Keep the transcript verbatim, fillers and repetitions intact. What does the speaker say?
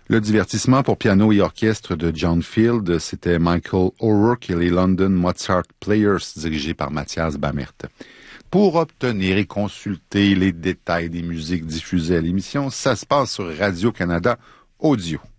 Le divertissement pour piano et orchestre de John Field, c'était Michael O'Rourke et les London Mozart Players, dirigés par Mathias Bamert. Pour obtenir et consulter les détails des musiques diffusées à l'émission, ça se passe sur Radio-Canada Audio.